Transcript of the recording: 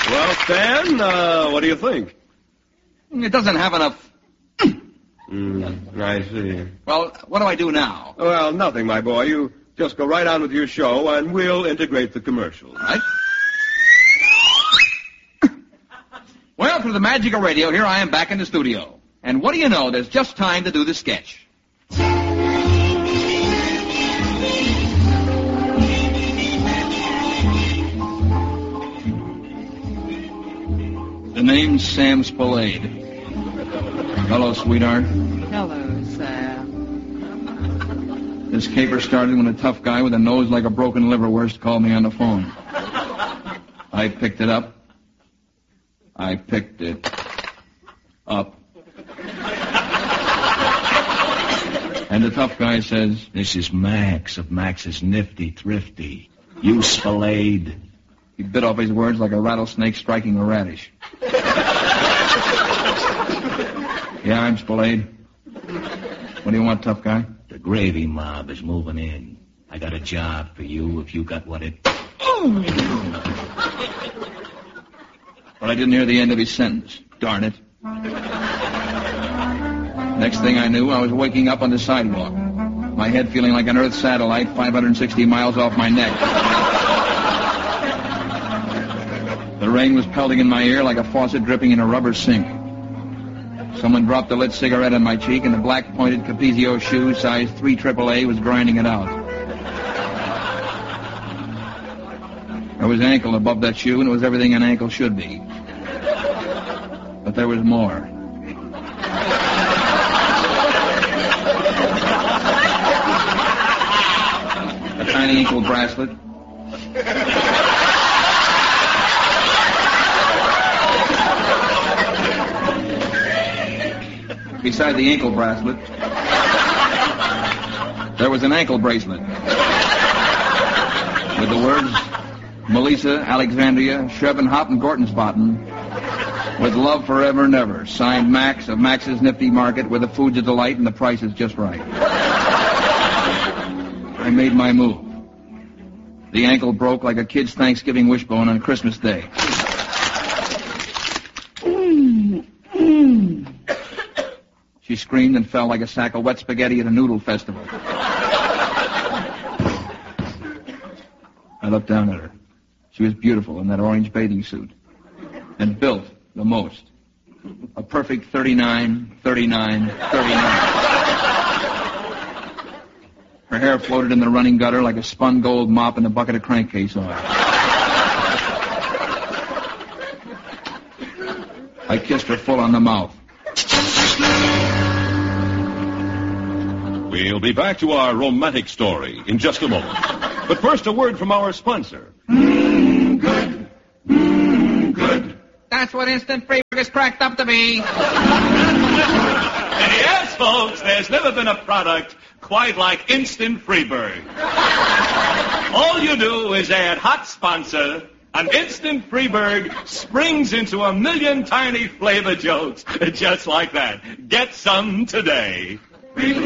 Well, Stan, what do you think? It doesn't have enough... I see. Well, what do I do now? Well, nothing, my boy. You just go right on with your show, and we'll integrate the commercials. Right? Well, through the magic of radio, here I am back in the studio. And what do you know? There's just time to do the sketch. The name's Sam Spillane. Hello, sweetheart. Hello, Sam. This caper started when a tough guy with a nose like a broken liverwurst called me on the phone. I picked it up. I picked it up. And the tough guy says, "This is Max of Max's Nifty Thrifty. You Spillane." He bit off his words like a rattlesnake striking a radish. Yeah, I'm Spillane. What do you want, tough guy? The gravy mob is moving in. I got a job for you if you got what it... But I didn't hear the end of his sentence. Darn it. Next thing I knew, I was waking up on the sidewalk. My head feeling like an Earth satellite 560 miles off my neck. The rain was pelting in my ear like a faucet dripping in a rubber sink. Someone dropped a lit cigarette on my cheek, and the black-pointed Capezio shoe, size 3 AAA, was grinding it out. There was ankle above that shoe, and it was everything an ankle should be. But there was more. A tiny ankle bracelet. Beside the ankle bracelet, there was an ankle bracelet with the words Melissa, Alexandria, Schrevenhop, and Gortensbotten, with love forever and ever. Signed Max of Max's Nifty Market, where the food's a delight and the price is just right. I made my move. The ankle broke like a kid's Thanksgiving wishbone on Christmas Day. She screamed and fell like a sack of wet spaghetti at a noodle festival. I looked down at her. She was beautiful in that orange bathing suit. And built the most. A perfect 39, 39, 39. Her hair floated in the running gutter like a spun gold mop in a bucket of crankcase oil. I kissed her full on the mouth. We'll be back to our romantic story in just a moment. But first, a word from our sponsor. Good. Good. That's what Instant Freeburg is cracked up to be. Yes, folks, there's never been a product quite like Instant Freeburg. All you do is add hot sponsor, and Instant Freeburg springs into a million tiny flavor jokes just like that. Get some today.